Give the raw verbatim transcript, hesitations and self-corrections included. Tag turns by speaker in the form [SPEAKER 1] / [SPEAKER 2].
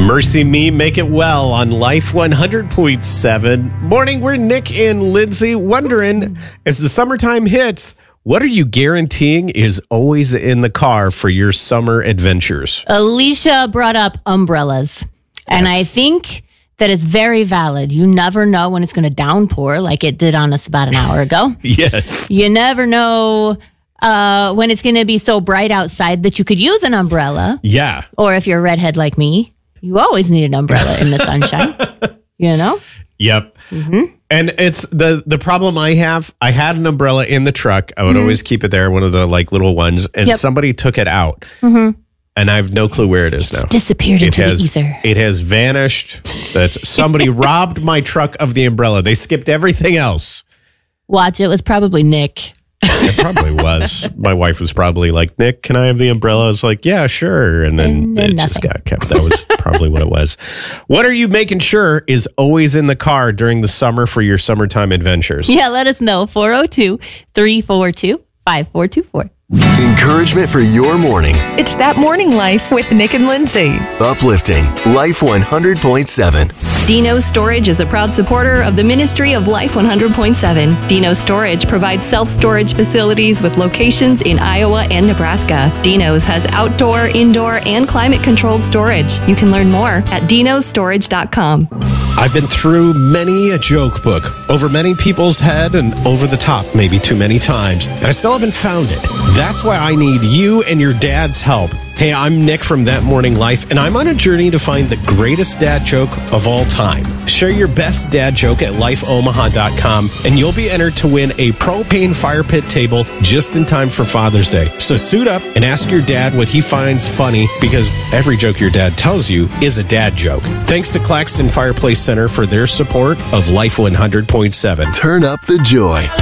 [SPEAKER 1] Mercy Me, Make It Well on Life one hundred point seven. Morning, we're Nick and Lindsay wondering, as the summertime hits, what are you guaranteeing is always in the car for your summer adventures?
[SPEAKER 2] Alicia brought up umbrellas, and
[SPEAKER 1] Yes.
[SPEAKER 2] I think that it's very valid. You never know when it's going to downpour like it did on us about an hour ago.
[SPEAKER 1] Yes.
[SPEAKER 2] You never know uh, when it's going to be so bright outside that you could use an umbrella.
[SPEAKER 1] Yeah.
[SPEAKER 2] Or if you're a redhead like me, you always need an umbrella in the sunshine. You know?
[SPEAKER 1] Yep. Mm-hmm. And it's the the problem I have. I had an umbrella in the truck. I would mm-hmm. always keep it there, one of the like little ones, and yep. somebody took it out. Mm-hmm. And I have no clue where it is
[SPEAKER 2] it's
[SPEAKER 1] now.
[SPEAKER 2] Disappeared
[SPEAKER 1] it
[SPEAKER 2] into
[SPEAKER 1] has,
[SPEAKER 2] the ether.
[SPEAKER 1] It has vanished. That's somebody robbed my truck of the umbrella. They skipped everything else.
[SPEAKER 2] Watch, it was probably Nick.
[SPEAKER 1] It probably was. My wife was probably like, Nick, can I have the umbrella? I was like, yeah, sure. And then, and then it nothing. just got kept. That was probably what it was. What are you making sure is always in the car during the summer for your summertime adventures?
[SPEAKER 2] Yeah, let us know. four oh two, three four two, five four two four.
[SPEAKER 3] Encouragement for your morning.
[SPEAKER 4] It's That Morning Life with Nick and Lindsay.
[SPEAKER 3] Uplifting Life one hundred point seven.
[SPEAKER 4] Dino's Storage is a proud supporter of the Ministry of Life one hundred point seven. Dino's Storage provides self-storage facilities with locations in Iowa and Nebraska. Dino's has outdoor, indoor, and climate-controlled storage. You can learn more at dinos storage dot com.
[SPEAKER 1] I've been through many a joke book, over many people's head and over the top maybe too many times, and I still haven't found it. That's why I need you and your dad's help. Hey, I'm Nick from That Morning Life, and I'm on a journey to find the greatest dad joke of all time. Share your best dad joke at life omaha dot com, and you'll be entered to win a propane fire pit table just in time for Father's Day. So suit up and ask your dad what he finds funny, because every joke your dad tells you is a dad joke. Thanks to Claxton Fireplace Center for their support of Life one hundred point seven.
[SPEAKER 3] Turn up the joy.